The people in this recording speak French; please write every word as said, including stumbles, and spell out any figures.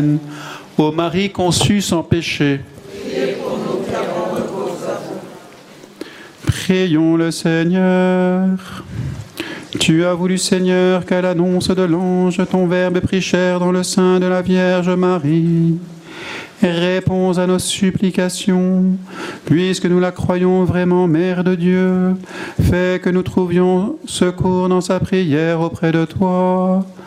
Amen. Ô Marie conçue sans péché, Priez pour nous qui avons recours à vous. prions le Seigneur. Tu as voulu, Seigneur, qu'à l'annonce de l'ange, ton Verbe ait pris chair dans le sein de la Vierge Marie. Réponds à nos supplications, puisque nous la croyons vraiment Mère de Dieu. Fais que nous trouvions secours dans sa prière auprès de toi.